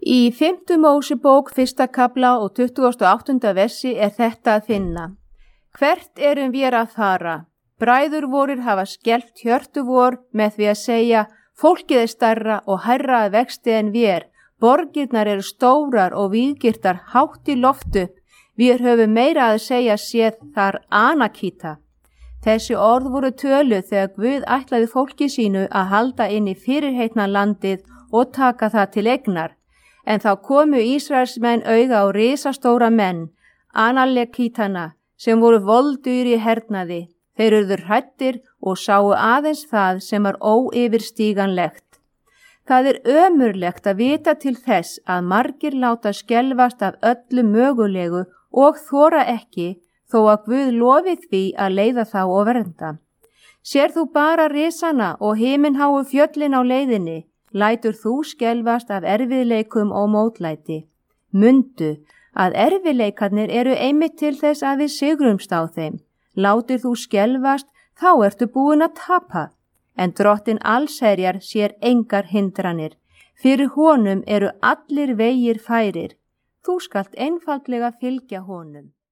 Í 5. Mósebók 1. kafla og 28. versi þetta að finna. Hvert erum við að fara? Bræður vorir hafa skelft hjörtu vor með því að segja, fólkið stærra og hærra að vexti en við. Borgirnar eru stórar og víðgirtar hátt í loftu. Við höfum meira að segja séð þar Anakíta. Þessi orð voru töluð þegar Guð ætlaði fólki sínu að halda inn í fyrirheitna landið og taka það til eignar. En þá komu Ísraelsmenn auga á risastóra menn, Analekítana, sem voru voldur í hernaði. Þeir urðu hræddir og sáu aðeins það sem var óyfirstíganlegt. Það er ömurlegt að vita til þess að margir láta skelfast af öllu mögulegu og þora ekki, þó að Guð lofi því að leiða þá og vernda. Sér þú bara risana og himinháu fjöllin á leiðinni, lætur þú skelfast af erfiðleikum og mótlæti. Mundu að erfiðleikarnir eru einmitt til þess að við sigrumst á þeim. Látir þú skelfast, þá ertu búin að tapa. En Drottinn allsherjar sér engar hindranir. Fyrir honum eru allir vegir færir. Þú skalt einfaldlega fylgja honum.